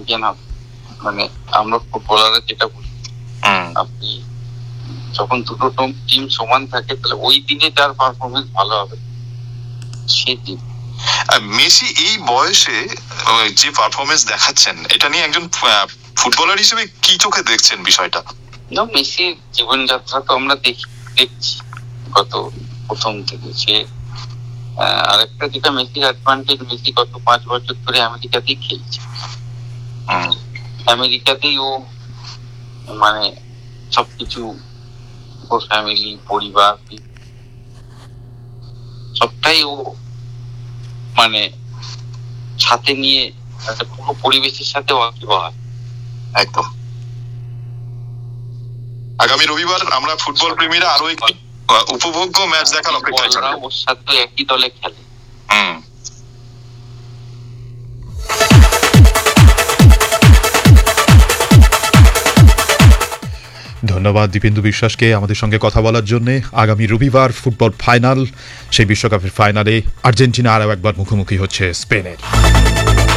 Champion হবে। মানে আমরা ফুটবলাররা যেটা বলি, আপনি যখন দুটো টিম সমান থাকে তাহলে ওই দিনে যার পারফরমেন্স ভালো হবে সে টিম। মেসি এই বয়সে যে পারফরমেন্স দেখাচ্ছেন, এটা নিয়ে একজন ফুটবলার হিসেবে কি চোখে দেখছেন বিষয়টা? না, মেসির জীবনযাত্রা তো আমরা দেখছি গত প্রথম থেকে। সে আরেকটা যেটা মেসির অ্যাডভান্টেজ, মেসি গত 5 বছর ধরে আমেরিকাতেই খেলছে। আমেরিকাতেই ও মানে সবকিছু, ওর ফ্যামিলি, পরিবার সবটাই ও মানে সাথে নিয়ে একটা পুরো পরিবেশের সাথে ওয়াকিবহাল। একদম। আগামী রবিবার আমরা ফুটবল প্রেমীরা আরো একটি উপভোগ্য ম্যাচ দেখার অপেক্ষায় থাকবো। ওর সাথে একই দলে খেলে। ধন্যবাদ দীপেন্দু বিশ্বাসকে আমাদের সঙ্গে কথা বলার জন্য। আগামী রবিবার ফুটবল ফাইনাল, সেই বিশ্বকাপের ফাইনালে আর্জেন্টিনা আরও একবার মুখোমুখি হচ্ছে স্পেনের।